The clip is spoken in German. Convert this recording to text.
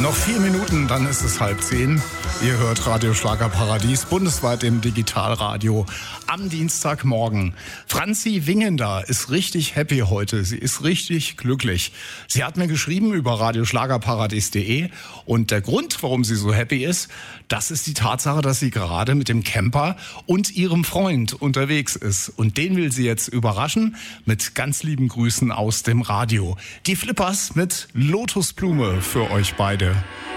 Noch 4 Minuten, dann ist es 9:30. Ihr hört Radio Schlagerparadies bundesweit im Digitalradio am Dienstagmorgen. Franzi Wingender ist richtig happy heute. Sie ist richtig glücklich. Sie hat mir geschrieben über radioschlagerparadies.de und der Grund, warum sie so happy ist, das ist die Tatsache, dass sie gerade mit dem Camper und ihrem Freund unterwegs ist. Und den will sie jetzt überraschen mit ganz lieben Grüßen aus dem Radio. Die Flippers mit Lotusblume für euch beide.